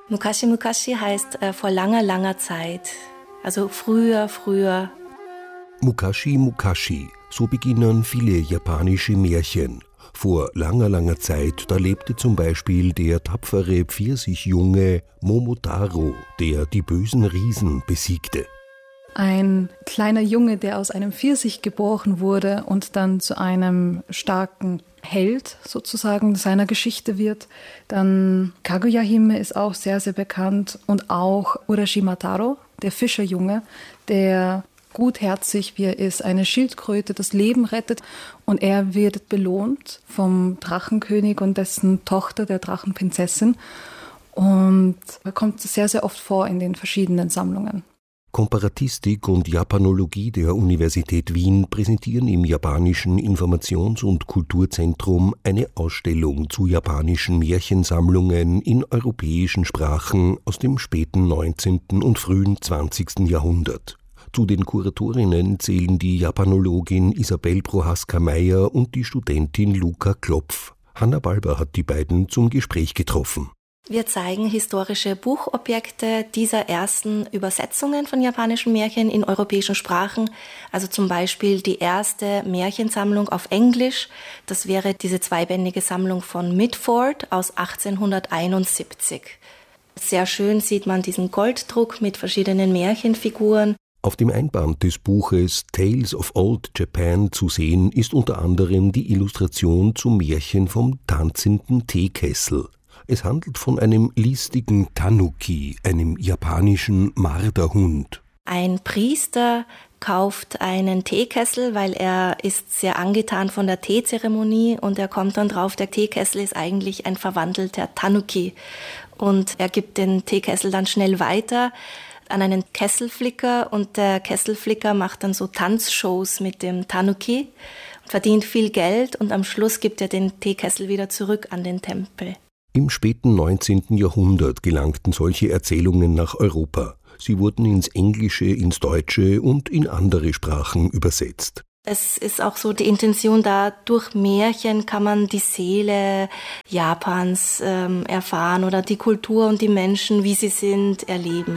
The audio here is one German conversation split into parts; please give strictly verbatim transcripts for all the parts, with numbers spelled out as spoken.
Mukashi Mukashi heißt äh, vor langer, langer Zeit. Also früher, früher. Mukashi Mukashi, so beginnen viele japanische Märchen. Vor langer, langer Zeit, da lebte zum Beispiel der tapfere Pfirsichjunge Momotaro, der die bösen Riesen besiegte. Ein kleiner Junge, der aus einem Pfirsich geboren wurde und dann zu einem starken Held sozusagen seiner Geschichte wird. Dann Kaguya-Hime ist auch sehr, sehr bekannt und auch Urashima Taro, der Fischerjunge, der gutherzig wie er ist, eine Schildkröte das Leben rettet und er wird belohnt vom Drachenkönig und dessen Tochter, der Drachenprinzessin. Und er kommt sehr, sehr oft vor in den verschiedenen Sammlungen. Komparatistik und Japanologie der Universität Wien präsentieren im Japanischen Informations- und Kulturzentrum eine Ausstellung zu japanischen Märchensammlungen in europäischen Sprachen aus dem späten neunzehnten und frühen zwanzigsten Jahrhundert. Zu den Kuratorinnen zählen die Japanologin Isabel Prohaska-Meyer und die Studentin Luca Klopf. Hanna Balber hat die beiden zum Gespräch getroffen. Wir zeigen historische Buchobjekte dieser ersten Übersetzungen von japanischen Märchen in europäischen Sprachen. Also zum Beispiel die erste Märchensammlung auf Englisch. Das wäre diese zweibändige Sammlung von Mitford aus achtzehnhunderteinundsiebzig. Sehr schön sieht man diesen Golddruck mit verschiedenen Märchenfiguren. Auf dem Einband des Buches Tales of Old Japan zu sehen ist unter anderem die Illustration zum Märchen vom tanzenden Teekessel. Es handelt von einem listigen Tanuki, einem japanischen Marderhund. Ein Priester kauft einen Teekessel, weil er ist sehr angetan von der Teezeremonie und er kommt dann drauf, der Teekessel ist eigentlich ein verwandelter Tanuki. Und er gibt den Teekessel dann schnell weiter an einen Kesselflicker und der Kesselflicker macht dann so Tanzshows mit dem Tanuki und verdient viel Geld und am Schluss gibt er den Teekessel wieder zurück an den Tempel. Im späten neunzehnten Jahrhundert gelangten solche Erzählungen nach Europa. Sie wurden ins Englische, ins Deutsche und in andere Sprachen übersetzt. Es ist auch so die Intention da, durch Märchen kann man die Seele Japans ähm, erfahren oder die Kultur und die Menschen, wie sie sind, erleben.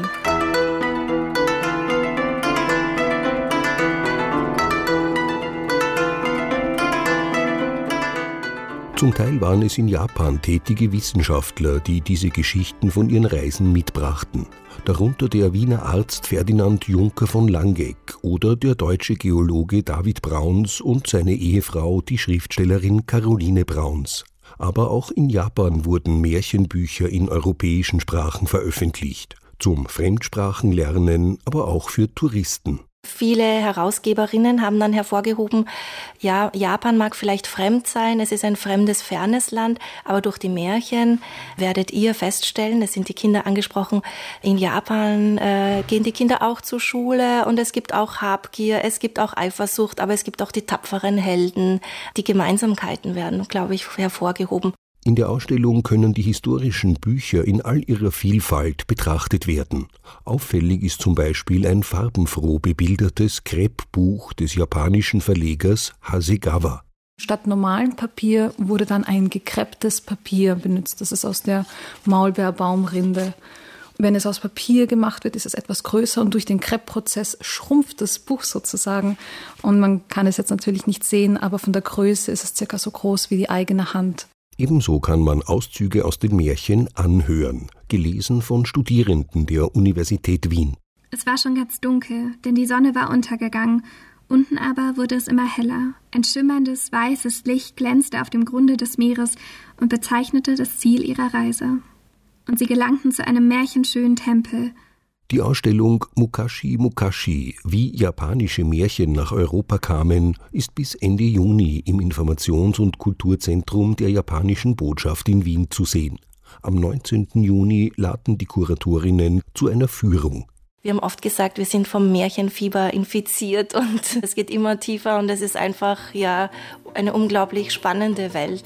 Zum Teil waren es in Japan tätige Wissenschaftler, die diese Geschichten von ihren Reisen mitbrachten. Darunter der Wiener Arzt Ferdinand Juncker von Langeck oder der deutsche Geologe David Brauns und seine Ehefrau, die Schriftstellerin Caroline Brauns. Aber auch in Japan wurden Märchenbücher in europäischen Sprachen veröffentlicht. Zum Fremdsprachenlernen, aber auch für Touristen. Viele Herausgeberinnen haben dann hervorgehoben, ja, Japan mag vielleicht fremd sein, es ist ein fremdes, fernes Land, aber durch die Märchen werdet ihr feststellen, es sind die Kinder angesprochen, in Japan äh, gehen die Kinder auch zur Schule und es gibt auch Habgier, es gibt auch Eifersucht, aber es gibt auch die tapferen Helden. Die Gemeinsamkeiten werden, glaube ich, hervorgehoben. In der Ausstellung können die historischen Bücher in all ihrer Vielfalt betrachtet werden. Auffällig ist zum Beispiel ein farbenfroh bebildertes Kreppbuch des japanischen Verlegers Hasegawa. Statt normalem Papier wurde dann ein gekrepptes Papier benutzt. Das ist aus der Maulbeerbaumrinde. Wenn es aus Papier gemacht wird, ist es etwas größer und durch den Kreppprozess schrumpft das Buch sozusagen. Und man kann es jetzt natürlich nicht sehen, aber von der Größe ist es circa so groß wie die eigene Hand. Ebenso kann man Auszüge aus den Märchen anhören, gelesen von Studierenden der Universität Wien. Es war schon ganz dunkel, denn die Sonne war untergegangen. Unten aber wurde es immer heller. Ein schimmerndes, weißes Licht glänzte auf dem Grunde des Meeres und bezeichnete das Ziel ihrer Reise. Und sie gelangten zu einem märchenschönen Tempel. Die Ausstellung Mukashi Mukashi, wie japanische Märchen nach Europa kamen, ist bis Ende Juni im Informations- und Kulturzentrum der japanischen Botschaft in Wien zu sehen. Am neunzehnten Juni laden die Kuratorinnen zu einer Führung. Wir haben oft gesagt, wir sind vom Märchenfieber infiziert und es geht immer tiefer und es ist einfach ja eine unglaublich spannende Welt.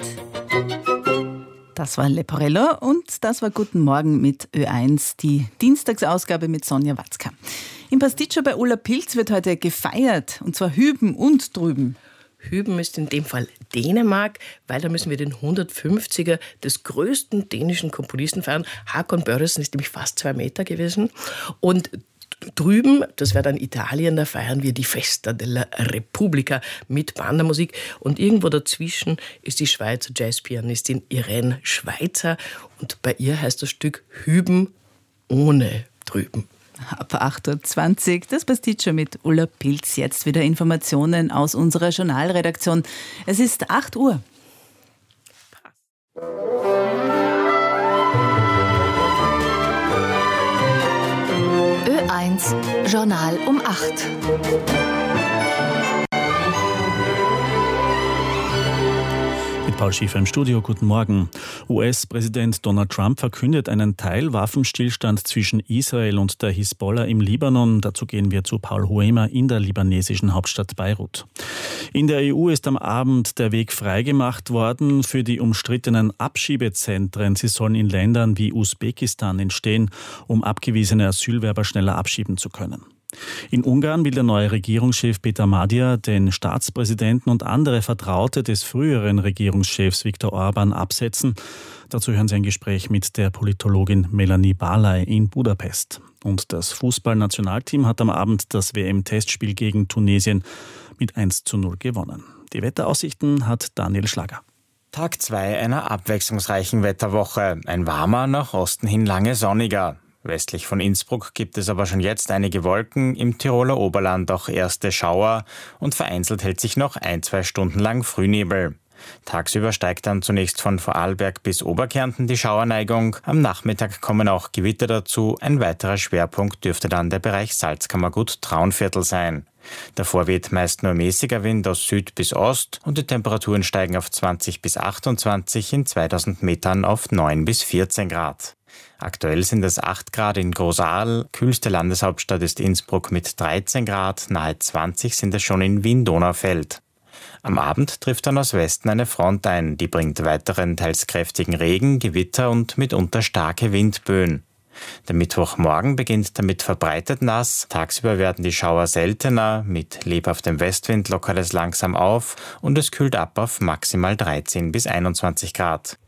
Das war Leporello und das war Guten Morgen mit Ö eins, die Dienstagsausgabe mit Sonja Watzka. Im Pasticcio bei Ulla Pilz wird heute gefeiert, und zwar hüben und drüben. Hüben ist in dem Fall Dänemark, weil da müssen wir den hundertfünfziger des größten dänischen Komponisten feiern. Håkon Børresen ist nämlich fast zwei Meter gewesen. Und drüben, das wäre dann Italien, da feiern wir die Festa della Repubblica mit Bandermusik. Und irgendwo dazwischen ist die Schweizer Jazzpianistin Irene Schweizer. Und bei ihr heißt das Stück Hüben ohne drüben. Ab acht Uhr zwanzig, das Pasticcio mit Ulla Pilz. Jetzt wieder Informationen aus unserer Journalredaktion. Es ist acht Uhr. Ö eins Journal um acht. Paul Schiefer im Studio, guten Morgen. U S-Präsident Donald Trump verkündet einen Teilwaffenstillstand zwischen Israel und der Hisbollah im Libanon. Dazu gehen wir zu Paul Huemer in der libanesischen Hauptstadt Beirut. In der E U ist am Abend der Weg freigemacht worden für die umstrittenen Abschiebezentren. Sie sollen in Ländern wie Usbekistan entstehen, um abgewiesene Asylwerber schneller abschieben zu können. In Ungarn will der neue Regierungschef Peter Magyar den Staatspräsidenten und andere Vertraute des früheren Regierungschefs Viktor Orbán absetzen. Dazu hören Sie ein Gespräch mit der Politologin Melanie Barley in Budapest. Und das Fußballnationalteam hat am Abend das W M-Testspiel gegen Tunesien mit eins zu null gewonnen. Die Wetteraussichten hat Daniel Schlager. Tag zwei einer abwechslungsreichen Wetterwoche. Ein warmer, nach Osten hin lange sonniger. Westlich von Innsbruck gibt es aber schon jetzt einige Wolken, im Tiroler Oberland auch erste Schauer und vereinzelt hält sich noch ein, zwei Stunden lang Frühnebel. Tagsüber steigt dann zunächst von Vorarlberg bis Oberkärnten die Schauerneigung. Am Nachmittag kommen auch Gewitter dazu. Ein weiterer Schwerpunkt dürfte dann der Bereich Salzkammergut-Traunviertel sein. Davor weht meist nur mäßiger Wind aus Süd bis Ost und die Temperaturen steigen auf zwanzig bis achtundzwanzig, in zweitausend Metern auf neun bis vierzehn Grad. Aktuell sind es acht Grad in Großaal, kühlste Landeshauptstadt ist Innsbruck mit dreizehn Grad, nahe zwanzig sind es schon in Wien-Donaufeld. Am Abend trifft dann aus Westen eine Front ein, die bringt weiteren teils kräftigen Regen, Gewitter und mitunter starke Windböen. Der Mittwochmorgen beginnt damit verbreitet nass, tagsüber werden die Schauer seltener, mit lebhaftem Westwind lockert es langsam auf und es kühlt ab auf maximal dreizehn bis einundzwanzig Grad.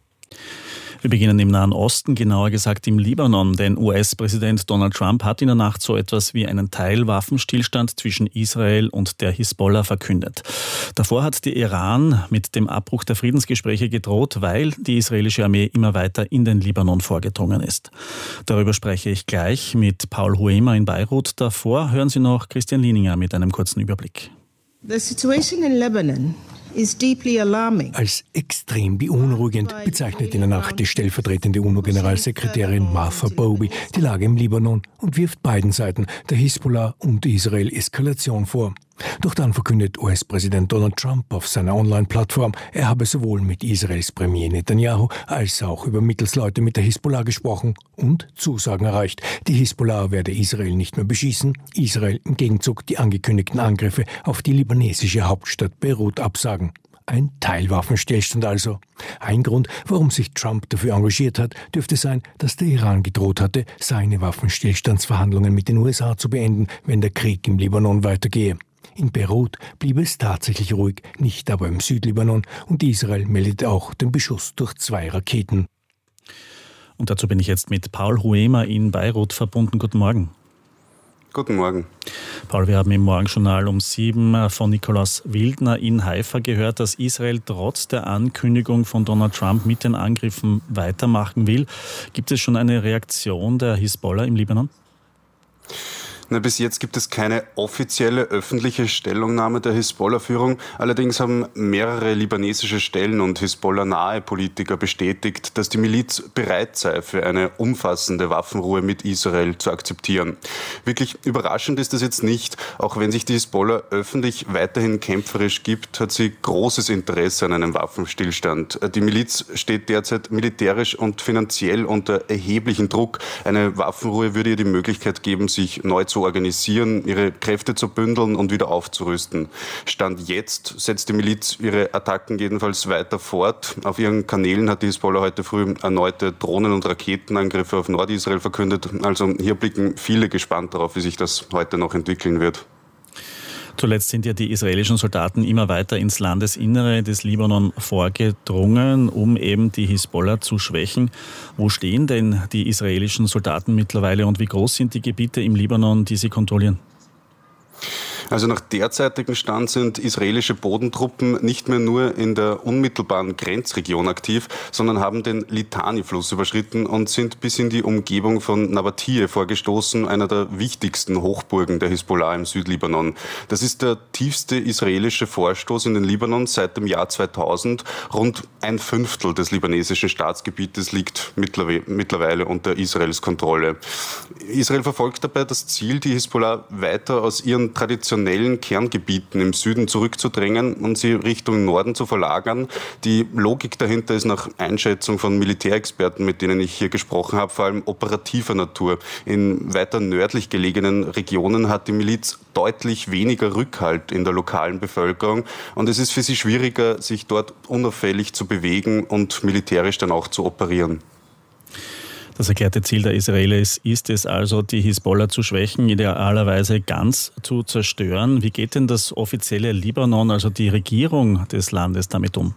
Wir beginnen im Nahen Osten, genauer gesagt im Libanon, denn U S-Präsident Donald Trump hat in der Nacht so etwas wie einen Teilwaffenstillstand zwischen Israel und der Hisbollah verkündet. Davor hat der Iran mit dem Abbruch der Friedensgespräche gedroht, weil die israelische Armee immer weiter in den Libanon vorgedrungen ist. Darüber spreche ich gleich mit Paul Huemer in Beirut. Davor hören Sie noch Christian Lieninger mit einem kurzen Überblick. The situation in Lebanon is deeply alarming. Als extrem beunruhigend bezeichnet in der Nacht die stellvertretende UNO-Generalsekretärin Martha Bowey die Lage im Libanon und wirft beiden Seiten, der Hisbollah und Israel, Eskalation vor. Doch dann verkündet U S-Präsident Donald Trump auf seiner Online-Plattform, er habe sowohl mit Israels Premier Netanyahu als auch über Mittelsleute mit der Hisbollah gesprochen und Zusagen erreicht. Die Hisbollah werde Israel nicht mehr beschießen, Israel im Gegenzug die angekündigten Angriffe auf die libanesische Hauptstadt Beirut absagen. Ein Teilwaffenstillstand also. Ein Grund, warum sich Trump dafür engagiert hat, dürfte sein, dass der Iran gedroht hatte, seine Waffenstillstandsverhandlungen mit den U S A zu beenden, wenn der Krieg im Libanon weitergehe. In Beirut blieb es tatsächlich ruhig, nicht aber im Südlibanon, und Israel meldete auch den Beschuss durch zwei Raketen. Und dazu bin ich jetzt mit Paul Huemer in Beirut verbunden. Guten Morgen. Guten Morgen. Paul, wir haben im Morgenjournal um sieben von Nikolaus Wildner in Haifa gehört, dass Israel trotz der Ankündigung von Donald Trump mit den Angriffen weitermachen will. Gibt es schon eine Reaktion der Hisbollah im Libanon? Na, bis jetzt gibt es keine offizielle öffentliche Stellungnahme der Hisbollah-Führung. Allerdings haben mehrere libanesische Stellen und Hisbollah-nahe Politiker bestätigt, dass die Miliz bereit sei, für eine umfassende Waffenruhe mit Israel zu akzeptieren. Wirklich überraschend ist das jetzt nicht. Auch wenn sich die Hisbollah öffentlich weiterhin kämpferisch gibt, hat sie großes Interesse an einem Waffenstillstand. Die Miliz steht derzeit militärisch und finanziell unter erheblichem Druck. Eine Waffenruhe würde ihr die Möglichkeit geben, sich neu zu organisieren, ihre Kräfte zu bündeln und wieder aufzurüsten. Stand jetzt setzt die Miliz ihre Attacken jedenfalls weiter fort. Auf ihren Kanälen hat die Hisbollah heute früh erneute Drohnen- und Raketenangriffe auf Nordisrael verkündet. Also hier blicken viele gespannt darauf, wie sich das heute noch entwickeln wird. Zuletzt sind ja die israelischen Soldaten immer weiter ins Landesinnere des Libanon vorgedrungen, um eben die Hisbollah zu schwächen. Wo stehen denn die israelischen Soldaten mittlerweile und wie groß sind die Gebiete im Libanon, die sie kontrollieren? Also nach derzeitigem Stand sind israelische Bodentruppen nicht mehr nur in der unmittelbaren Grenzregion aktiv, sondern haben den Litani-Fluss überschritten und sind bis in die Umgebung von Nabatie vorgestoßen, einer der wichtigsten Hochburgen der Hisbollah im Südlibanon. Das ist der tiefste israelische Vorstoß in den Libanon seit dem Jahr zweitausend. Rund ein Fünftel des libanesischen Staatsgebietes liegt mittlerweile unter Israels Kontrolle. Israel verfolgt dabei das Ziel, die Hisbollah weiter aus ihren traditionellen Kerngebieten im Süden zurückzudrängen und sie Richtung Norden zu verlagern. Die Logik dahinter ist nach Einschätzung von Militärexperten, mit denen ich hier gesprochen habe, vor allem operativer Natur. In weiter nördlich gelegenen Regionen hat die Miliz deutlich weniger Rückhalt in der lokalen Bevölkerung und es ist für sie schwieriger, sich dort unauffällig zu bewegen und militärisch dann auch zu operieren. Das erklärte Ziel der Israelis ist es also, die Hisbollah zu schwächen, idealerweise ganz zu zerstören. Wie geht denn das offizielle Libanon, also die Regierung des Landes, damit um?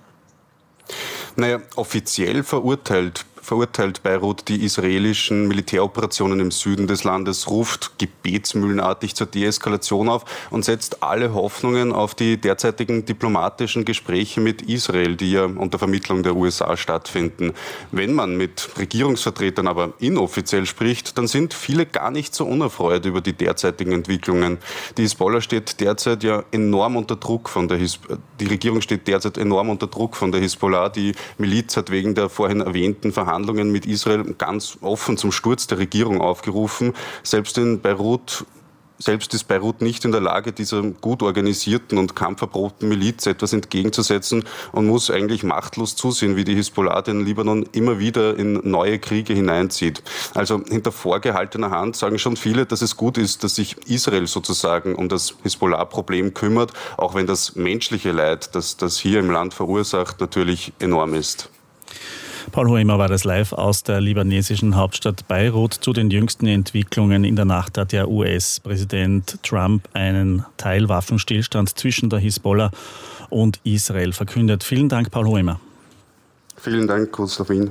Naja, offiziell verurteilt verurteilt Beirut die israelischen Militäroperationen im Süden des Landes, ruft gebetsmühlenartig zur Deeskalation auf und setzt alle Hoffnungen auf die derzeitigen diplomatischen Gespräche mit Israel, die ja unter Vermittlung der U S A stattfinden. Wenn man mit Regierungsvertretern aber inoffiziell spricht, dann sind viele gar nicht so unerfreut über die derzeitigen Entwicklungen. Die Hisbollah steht derzeit ja enorm unter Druck von der His- die Regierung steht derzeit enorm unter Druck von der Hisbollah. Die Miliz hat wegen der vorhin erwähnten Verhandlungen Verhandlungen mit Israel ganz offen zum Sturz der Regierung aufgerufen. Selbst in Beirut, selbst ist Beirut nicht in der Lage, dieser gut organisierten und kampferprobten Miliz etwas entgegenzusetzen und muss eigentlich machtlos zusehen, wie die Hisbollah den Libanon immer wieder in neue Kriege hineinzieht. Also hinter vorgehaltener Hand sagen schon viele, dass es gut ist, dass sich Israel sozusagen um das Hisbollah-Problem kümmert, auch wenn das menschliche Leid, das das hier im Land verursacht, natürlich enorm ist. Paul Hoemer war das live aus der libanesischen Hauptstadt Beirut. Zu den jüngsten Entwicklungen in der Nacht hat der U S-Präsident Trump einen Teilwaffenstillstand zwischen der Hisbollah und Israel verkündet. Vielen Dank, Paul Hoemer. Vielen Dank, Gustav Wien.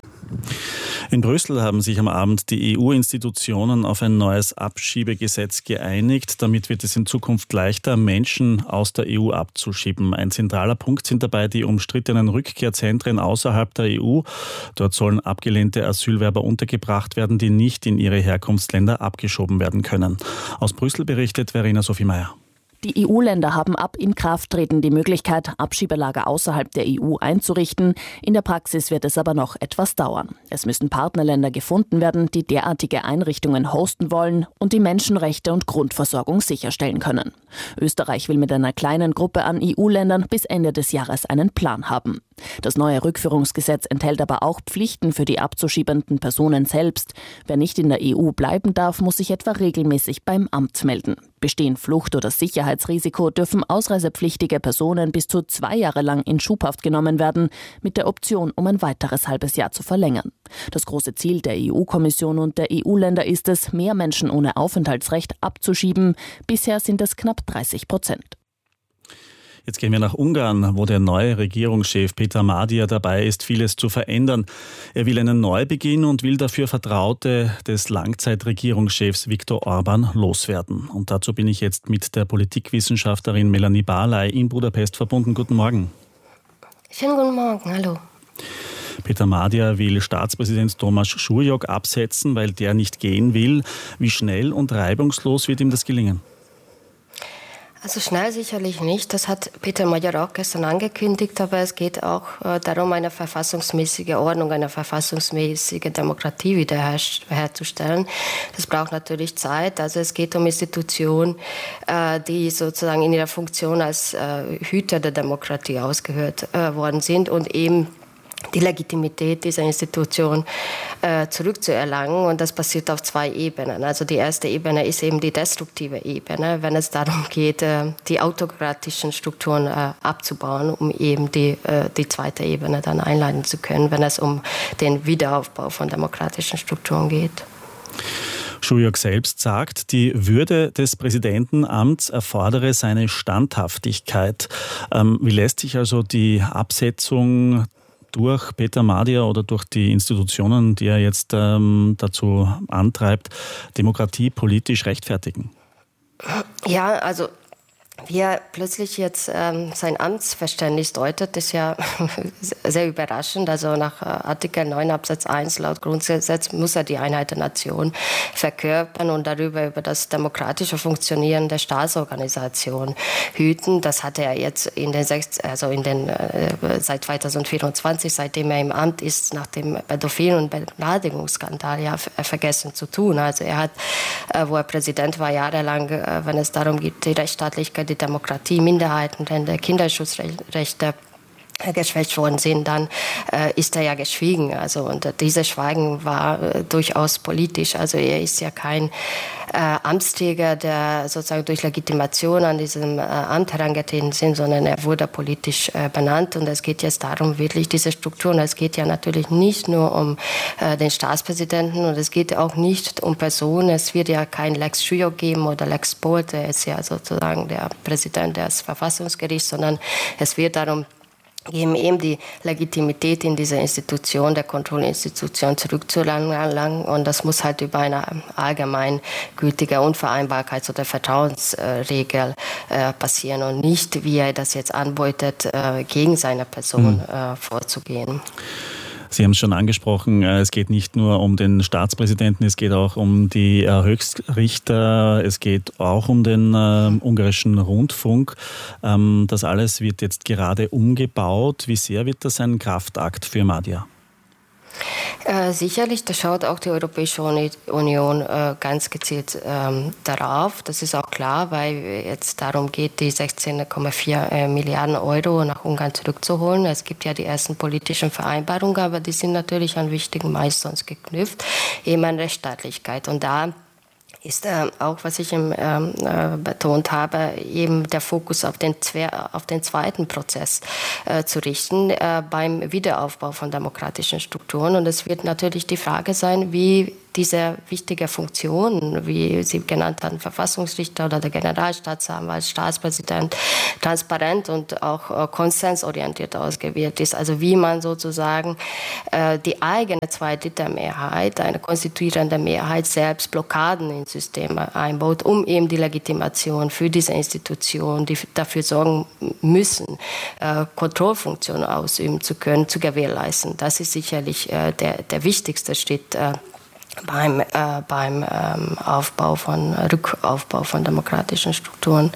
In Brüssel haben sich am Abend die E U-Institutionen auf ein neues Abschiebegesetz geeinigt. Damit wird es in Zukunft leichter, Menschen aus der E U abzuschieben. Ein zentraler Punkt sind dabei die umstrittenen Rückkehrzentren außerhalb der E U. Dort sollen abgelehnte Asylwerber untergebracht werden, die nicht in ihre Herkunftsländer abgeschoben werden können. Aus Brüssel berichtet Verena Sophie Meyer. Die E U-Länder haben ab Inkrafttreten die Möglichkeit, Abschiebelager außerhalb der E U einzurichten. In der Praxis wird es aber noch etwas dauern. Es müssen Partnerländer gefunden werden, die derartige Einrichtungen hosten wollen und die Menschenrechte und Grundversorgung sicherstellen können. Österreich will mit einer kleinen Gruppe an E U-Ländern bis Ende des Jahres einen Plan haben. Das neue Rückführungsgesetz enthält aber auch Pflichten für die abzuschiebenden Personen selbst. Wer nicht in der E U bleiben darf, muss sich etwa regelmäßig beim Amt melden. Bestehen Flucht- oder Sicherheitsrisiko, dürfen ausreisepflichtige Personen bis zu zwei Jahre lang in Schubhaft genommen werden, mit der Option, um ein weiteres halbes Jahr zu verlängern. Das große Ziel der E U-Kommission und der E U-Länder ist es, mehr Menschen ohne Aufenthaltsrecht abzuschieben. Bisher sind es knapp dreißig Prozent. Jetzt gehen wir nach Ungarn, wo der neue Regierungschef Peter Madia dabei ist, vieles zu verändern. Er will einen Neubeginn und will dafür Vertraute des Langzeitregierungschefs Viktor Orban loswerden. Und dazu bin ich jetzt mit der Politikwissenschaftlerin Melanie Barley in Budapest verbunden. Guten Morgen. Schönen guten Morgen, hallo. Peter Madia will Staatspräsident Tomáš Šurjok absetzen, weil der nicht gehen will. Wie schnell und reibungslos wird ihm das gelingen? Also schnell sicherlich nicht. Das hat Peter Madia auch gestern angekündigt, aber es geht auch äh, darum, eine verfassungsmäßige Ordnung, eine verfassungsmäßige Demokratie wiederherzustellen. Das braucht natürlich Zeit. Also es geht um Institutionen, äh, die sozusagen in ihrer Funktion als äh, Hüter der Demokratie ausgehört äh, worden sind und eben die Legitimität dieser Institution äh, zurückzuerlangen. Und das passiert auf zwei Ebenen. Also die erste Ebene ist eben die destruktive Ebene, wenn es darum geht, äh, die autokratischen Strukturen äh, abzubauen, um eben die, äh, die zweite Ebene dann einleiten zu können, wenn es um den Wiederaufbau von demokratischen Strukturen geht. Schujok selbst sagt, die Würde des Präsidentenamts erfordere seine Standhaftigkeit. Ähm, wie lässt sich also die Absetzung durch Peter Madia oder durch die Institutionen, die er jetzt ähm, dazu antreibt, Demokratie politisch rechtfertigen? Ja, also wie er plötzlich jetzt ähm, sein Amtsverständnis deutet, ist ja sehr überraschend. Also nach äh, Artikel neun Absatz eins laut Grundgesetz muss er die Einheit der Nation verkörpern und darüber über das demokratische Funktionieren der Staatsorganisation hüten. Das hat er jetzt in den sechs, also in den äh, seit zweitausendvierundzwanzig, seitdem er im Amt ist, nach dem Pädophilen- und Begnadigungsskandal ja vergessen zu tun. Also er hat, äh, wo er Präsident war, jahrelang, äh, wenn es darum geht, die Rechtsstaatlichkeit, die Demokratie, Minderheitenrechte, Kinderschutzrechte geschwächt worden sind, dann äh, ist er ja geschwiegen. Also, und äh, dieses Schweigen war äh, durchaus politisch. Also er ist ja kein äh, Amtsträger, der sozusagen durch Legitimation an diesem äh, Amt herangetreten sind, sondern er wurde politisch äh, benannt. Und es geht jetzt darum, wirklich diese Strukturen. Es geht ja natürlich nicht nur um äh, den Staatspräsidenten und es geht auch nicht um Personen. Es wird ja kein Lex Schujok geben oder Lex Bolt, der ist ja sozusagen der Präsident des Verfassungsgerichts, sondern es wird darum geben, eben die Legitimität in dieser Institution, der Kontrollinstitution zurückzulangen. Und das muss halt über eine allgemeingültige Unvereinbarkeits- oder Vertrauensregel äh, passieren und nicht, wie er das jetzt anbeutet, äh, gegen seine Person äh, vorzugehen. Sie haben es schon angesprochen, es geht nicht nur um den Staatspräsidenten, es geht auch um die Höchstrichter, es geht auch um den äh, ungarischen Rundfunk. Ähm, das alles wird jetzt gerade umgebaut. Wie sehr wird das ein Kraftakt für Madia? Äh, sicherlich, da schaut auch die Europäische Union äh, ganz gezielt ähm, darauf. Das ist auch klar, weil jetzt darum geht, die sechzehn Komma vier äh, Milliarden Euro nach Ungarn zurückzuholen. Es gibt ja die ersten politischen Vereinbarungen, aber die sind natürlich an wichtigen Milestones geknüpft, eben an Rechtsstaatlichkeit. Und da ist äh, auch, was ich im, ähm, äh, betont habe, eben der Fokus auf den, auf den zweiten Prozess äh, zu richten äh, beim Wiederaufbau von demokratischen Strukturen. Und es wird natürlich die Frage sein, wie diese wichtige Funktion, wie Sie genannt haben, Verfassungsrichter oder der Generalstaatsanwalt, Staatspräsident, transparent und auch äh, konsensorientiert ausgewählt ist. Also wie man sozusagen äh, die eigene Zweidrittelmehrheit, eine konstituierende Mehrheit, selbst Blockaden ins System einbaut, um eben die Legitimation für diese Institution, die dafür sorgen müssen, äh, Kontrollfunktionen ausüben zu können, zu gewährleisten. Das ist sicherlich äh, der, der wichtigste Schritt äh, beim, äh, beim ähm, Aufbau von, Rückaufbau von demokratischen Strukturen.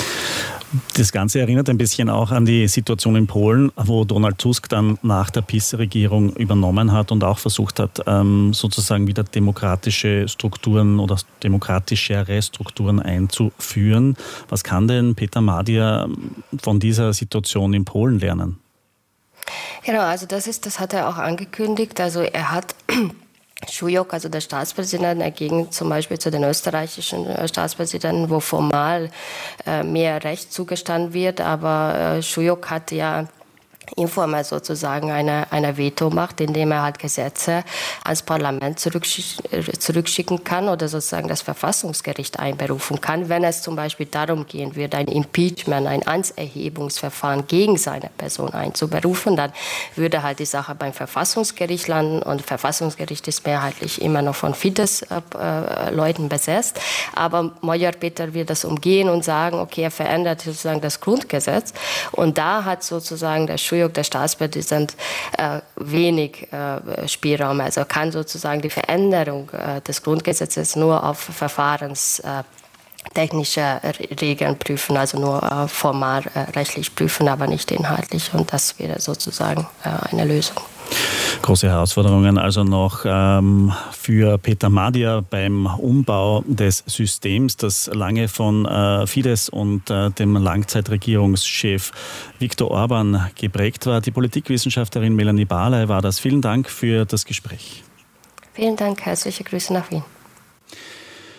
Das Ganze erinnert ein bisschen auch an die Situation in Polen, wo Donald Tusk dann nach der PiS-Regierung übernommen hat und auch versucht hat, sozusagen wieder demokratische Strukturen oder demokratischere Strukturen einzuführen. Was kann denn Peter Madia von dieser Situation in Polen lernen? Genau, also das ist, das hat er auch angekündigt. Also er hat Schujok, also der Staatspräsident, dagegen zum Beispiel zu den österreichischen Staatspräsidenten, wo formal äh, mehr Recht zugestanden wird, aber äh, Schujok hat ja informell sozusagen eine, eine Veto-Macht, indem er halt Gesetze ans Parlament zurückschicken, zurückschicken kann oder sozusagen das Verfassungsgericht einberufen kann, wenn es zum Beispiel darum gehen wird, ein Impeachment, ein Amtserhebungsverfahren gegen seine Person einzuberufen, dann würde halt die Sache beim Verfassungsgericht landen und das Verfassungsgericht ist mehrheitlich immer noch von Fidesz-Leuten besetzt, aber Magyar Péter wird das umgehen und sagen, okay, er verändert sozusagen das Grundgesetz und da hat sozusagen der Schujok, der Staatspräsident, äh, wenig äh, Spielraum. Also kann sozusagen die Veränderung äh, des Grundgesetzes nur auf verfahrenstechnische äh, Regeln prüfen, also nur äh, formal äh, rechtlich prüfen, aber nicht inhaltlich. Und das wäre sozusagen äh, eine Lösung. Große Herausforderungen also noch ähm, für Peter Madia beim Umbau des Systems, das lange von äh, Fidesz und äh, dem Langzeitregierungschef Viktor Orban geprägt war. Die Politikwissenschaftlerin Melanie Barley war das. Vielen Dank für das Gespräch. Vielen Dank, herzliche Grüße nach Wien.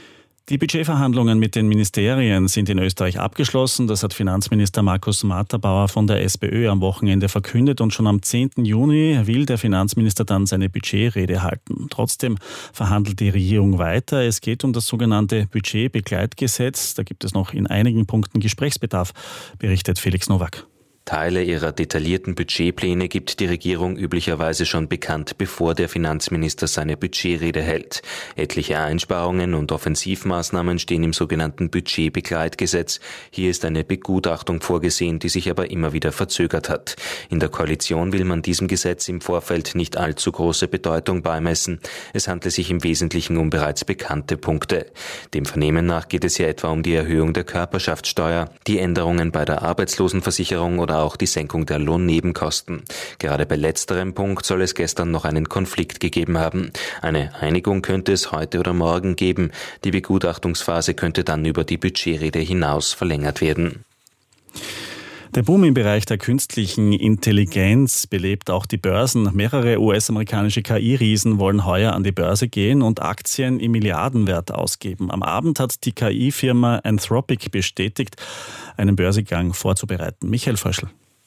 Die Budgetverhandlungen mit den Ministerien sind in Österreich abgeschlossen. Das hat Finanzminister Markus Matterbauer von der SPÖ am Wochenende verkündet. Und schon am zehnten Juni will der Finanzminister dann seine Budgetrede halten. Trotzdem verhandelt die Regierung weiter. Es geht um das sogenannte Budgetbegleitgesetz. Da gibt es noch in einigen Punkten Gesprächsbedarf, berichtet Felix Nowak. Teile ihrer detaillierten Budgetpläne gibt die Regierung üblicherweise schon bekannt, bevor der Finanzminister seine Budgetrede hält. Etliche Einsparungen und Offensivmaßnahmen stehen im sogenannten Budgetbegleitgesetz. Hier ist eine Begutachtung vorgesehen, die sich aber immer wieder verzögert hat. In der Koalition will man diesem Gesetz im Vorfeld nicht allzu große Bedeutung beimessen. Es handle sich im Wesentlichen um bereits bekannte Punkte. Dem Vernehmen nach geht es ja etwa um die Erhöhung der Körperschaftssteuer, die Änderungen bei der Arbeitslosenversicherung oder auch die Senkung der Lohnnebenkosten. Gerade bei letzterem Punkt soll es gestern noch einen Konflikt gegeben haben. Eine Einigung könnte es heute oder morgen geben. Die Begutachtungsphase könnte dann über die Budgetrede hinaus verlängert werden. Der Boom im Bereich der künstlichen Intelligenz belebt auch die Börsen. Mehrere U S-amerikanische K I-Riesen wollen heuer an die Börse gehen und Aktien im Milliardenwert ausgeben. Am Abend hat die K I-Firma Anthropic bestätigt, einen Börsegang vorzubereiten. Michael Fröschl.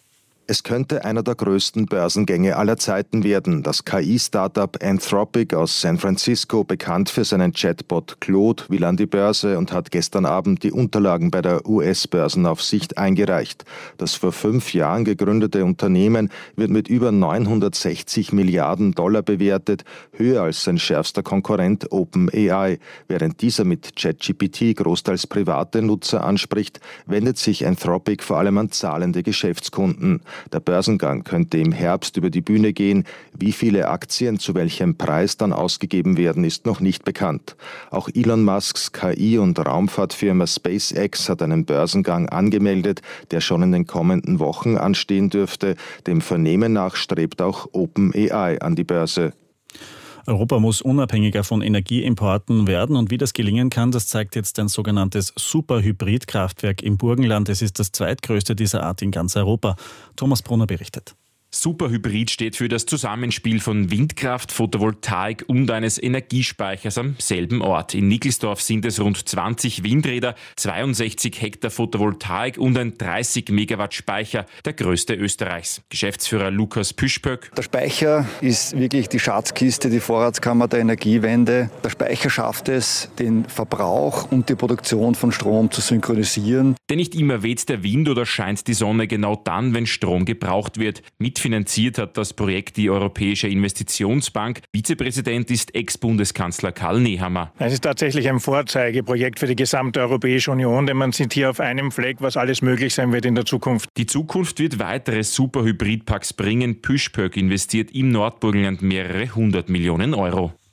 Es könnte einer der größten Börsengänge aller Zeiten werden. Das K I-Startup Anthropic aus San Francisco, bekannt für seinen Chatbot Claude, will an die Börse und hat gestern Abend die Unterlagen bei der U S-Börsenaufsicht eingereicht. Das vor fünf Jahren gegründete Unternehmen wird mit über neunhundertsechzig Milliarden Dollar bewertet, höher als sein schärfster Konkurrent OpenAI. Während dieser mit ChatGPT großteils private Nutzer anspricht, wendet sich Anthropic vor allem an zahlende Geschäftskunden. Der Börsengang könnte im Herbst über die Bühne gehen. Wie viele Aktien zu welchem Preis dann ausgegeben werden, ist noch nicht bekannt. Auch Elon Musks K I- und Raumfahrtfirma SpaceX hat einen Börsengang angemeldet, der schon in den kommenden Wochen anstehen dürfte. Dem Vernehmen nach strebt auch OpenAI an die Börse. Europa muss unabhängiger von Energieimporten werden und wie das gelingen kann, das zeigt jetzt ein sogenanntes Superhybridkraftwerk im Burgenland. Es ist das zweitgrößte dieser Art in ganz Europa. Thomas Brunner berichtet. Superhybrid steht für das Zusammenspiel von Windkraft, Photovoltaik und eines Energiespeichers am selben Ort. In Nickelsdorf sind es rund zwanzig Windräder, zweiundsechzig Hektar Photovoltaik und ein dreißig Megawatt Speicher, der größte Österreichs. Geschäftsführer Lukas Püschpöck. Der Speicher ist wirklich die Schatzkiste, die Vorratskammer der Energiewende. Der Speicher schafft es, den Verbrauch und die Produktion von Strom zu synchronisieren. Denn nicht immer weht der Wind oder scheint die Sonne genau dann, wenn Strom gebraucht wird. Mitfinanziert hat das Projekt die Europäische Investitionsbank. Vizepräsident ist Ex-Bundeskanzler Karl Nehammer. Es ist tatsächlich ein Vorzeigeprojekt für die gesamte Europäische Union, denn man sieht hier auf einem Fleck, was alles möglich sein wird in der Zukunft. Die Zukunft wird weitere Superhybridparks bringen. Püschpöck investiert im Nordburgenland mehrere hundert Millionen Euro.